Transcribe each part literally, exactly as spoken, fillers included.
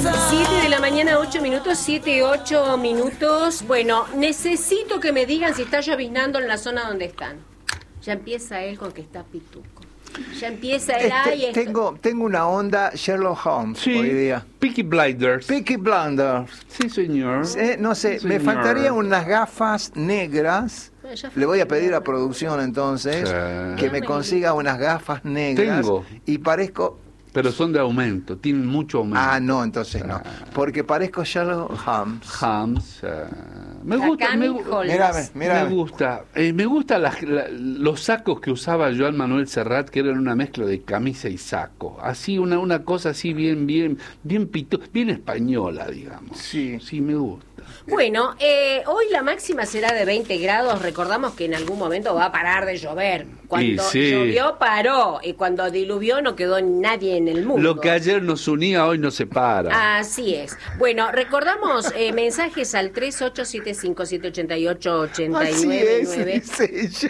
siete de la mañana, ocho minutos, siete, ocho minutos. Bueno, necesito que me digan si está lloviznando en la zona donde están. Ya empieza él con que está pituco. Ya empieza el Este, ay, esto. tengo, tengo una onda Sherlock Holmes Sí, hoy día. Peaky Blinders. Peaky Blinders. Sí, señor. Eh, no sé, Sí, me señor. faltarían unas gafas negras. Bueno, ya Le voy a fue. pedir a producción entonces Sí. que me consiga unas gafas negras. Tengo. Y parezco... Pero son de aumento, tienen mucho aumento. Ah, no, entonces no. Porque parezco Sherlock Holmes. Hams. eh, me La gusta, me, Cami gu- Holmes. Mírame, mírame. me gusta. Eh, me gusta las- la- los sacos que usaba Joan Manuel Serrat, que eran una mezcla de camisa y saco. Así, una, una cosa así bien, bien, bien pito, bien española, digamos. Sí. Sí, me gusta. Bueno, eh, hoy la máxima será de veinte grados. Recordamos que en algún momento va a parar de llover. Cuando Y sí. llovió, paró. Y cuando diluvió, no quedó nadie en el mundo. Lo que ayer nos unía, hoy nos separa. Así es. Bueno, recordamos eh, mensajes al tres ocho siete cinco, siete ocho ocho, ocho Así nueve es, nueve. dice ella.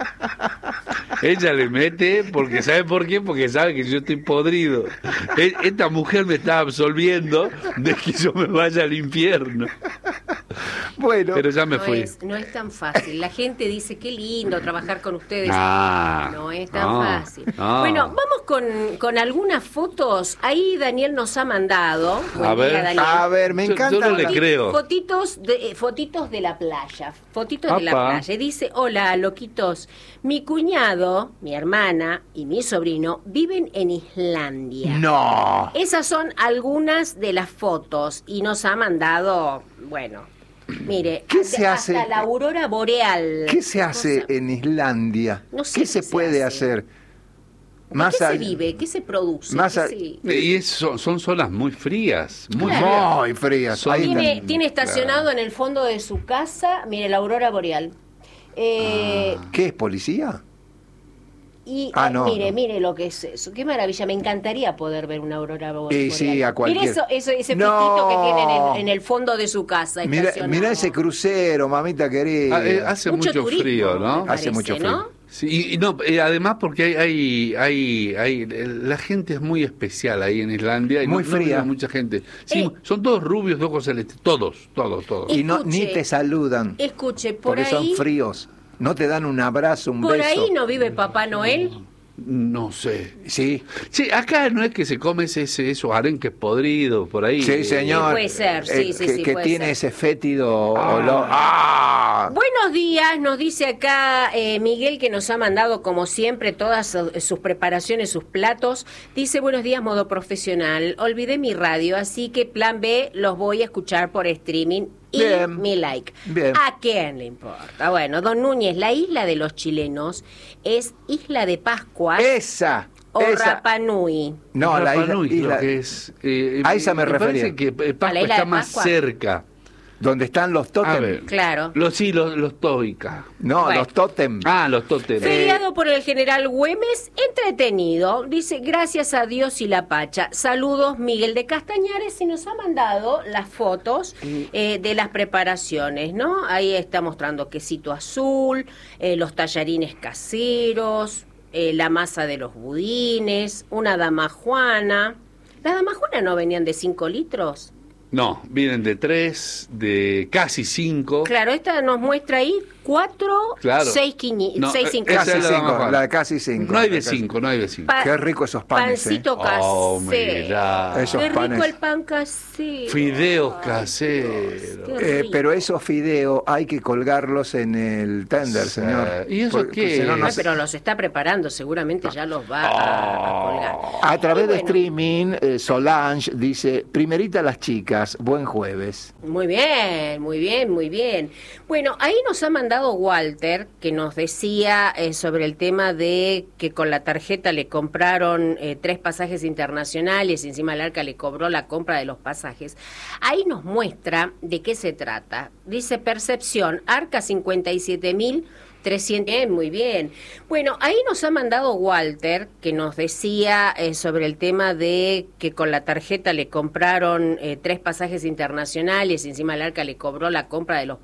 Ella le mete, porque ¿sabe por qué? Porque sabe que yo estoy podrido. E- Esta mujer me está absolviendo de que yo me vaya al infierno. Bueno, Pero ya me No fui. es, no es tan fácil. La gente dice, qué lindo trabajar con ustedes. Ah, no es tan no, fácil. no. Bueno, vamos con, con algunas fotos. Ahí Daniel nos ha mandado. Buen A ver. día, Daniel. a ver, me Yo- encanta. yo no le la- Foti- creo. Fotitos de, eh, fotitos de la playa. Fotitos de la Apa. playa. Dice, hola, loquitos. Mi cuñado, mi hermana y mi sobrino viven en Islandia. No. Esas son algunas de las fotos y nos ha mandado, bueno, mire, ¿Qué hasta- se hace? hasta la aurora boreal. ¿Qué se hace Cosa- en Islandia? No sé ¿Qué qué se se puede hace. hacer? ¿De Más qué se allá- vive? ¿Qué se produce? Más ¿Qué a- se- Y eso, son zonas muy frías, muy Claro. frías. Muy frías. Son- Ahí Tiene, están. tiene estacionado en el fondo de su casa, mire, la aurora boreal. Eh, ¿Qué es policía? Y Ah, eh, no, mire, no. mire lo que es eso. Qué maravilla, me encantaría poder ver una aurora bo- boreal. Y sí, a cualquier- Mire eso, eso- ese No. fitito que tiene en el, en el fondo de su casa. Mira, estacionado. mira ese crucero, mamita querida. Ah, eh, hace mucho, turismo, frío, me ¿no? Hace parece, mucho frío. ¿no? Sí, y, y no, eh, además porque hay, hay, hay, hay, la gente es muy especial ahí en Islandia. Y Muy no- no fría. vive mucha gente. Sí, Eh. son todos rubios de ojos celestes, todos, todos, todos. Y no, Escuche. ni te saludan. Escuche, por Porque son ahí, fríos. No te dan un abrazo, un por beso. ahí no vive Papá Noel. No sé. Sí, Sí, acá no es que se come ese, ese, esos arenques podridos por ahí. sí, señor. puede ser, sí, Eh, sí, que, sí, que puede tiene ser. ese fétido olor. ¡Ah! Buenos días, nos dice acá eh, Miguel, que nos ha mandado como siempre todas su- sus preparaciones, sus platos. Dice, buenos días, modo profesional. Olvidé mi radio, así que plan B los voy a escuchar por streaming. Y Bien. mi like. Bien. ¿A quién le importa? Bueno, don Núñez, la isla de los chilenos es Isla de Pascua Esa. o esa. Rapa Nui. No, la Rapa isla, Nui, creo isla- que es. eh, A esa me refería. parece que eh, Pascua ¿A la isla está de más Pascua? cerca. donde están los A tótem. ver. Claro. Los, sí, los, los tóicas. No, Bueno. los tótem. Ah, los tóteres. Feriado por el general Güemes, entretenido. Dice, gracias a Dios y la Pacha. Saludos, Miguel de Castañares, y nos ha mandado las fotos eh, de las preparaciones, ¿no? Ahí está mostrando quesito azul, eh, los tallarines caseros, eh, la masa de los budines, una damajuana. ¿Las damajuanas no venían de cinco litros? No, vienen de tres, de casi cinco. Claro, esta nos muestra ahí cuatro, Claro. seis, quini- No, seis eh, cinco. esa Casi es la cinco, damajuana. la de casi cinco. No hay de La casi- cinco, no hay de cinco. Pa- Qué rico esos panes, Pancito Oh, casero. mirá. Esos Qué rico panes. el pan casero. Fideos Ay, caseros. Dios, qué Eh, rico. pero esos fideos hay que colgarlos en el tender, Sí. señor. ¿Y eso Porque qué? si no, no Ay, se- pero los está preparando, seguramente ya los va a, a colgar. A través Y de bueno, streaming, eh, Solange dice, primerita las chicas, buen jueves. Muy bien, muy bien, muy bien. Bueno, ahí nos ha mandado Walter, que nos decía eh, sobre el tema de que con la tarjeta le compraron eh, tres pasajes internacionales y encima el Arca le cobró la compra de los pasajes. Ahí nos muestra de qué se trata. Dice Percepción, Arca cincuenta y siete mil trescientos. Bien, muy bien. Bueno, ahí nos ha mandado Walter, que nos decía eh, sobre el tema de que con la tarjeta le compraron eh, tres pasajes internacionales y encima el Arca le cobró la compra de los